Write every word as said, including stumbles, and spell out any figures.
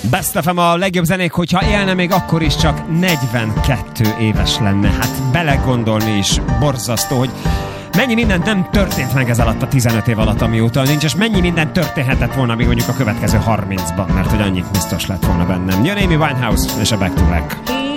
Best ef em a legjobb zenék, hogyha élne még akkor is csak negyvenkettő éves lenne. Hát belegondolni is borzasztó, hogy mennyi minden nem történt meg ez alatt a tizenöt év alatt, amióta nincs, és mennyi minden történhetett volna még mondjuk a következő harmincban, mert hogy annyit biztos lett volna bennem. Jön Amy Winehouse és a Back to Black.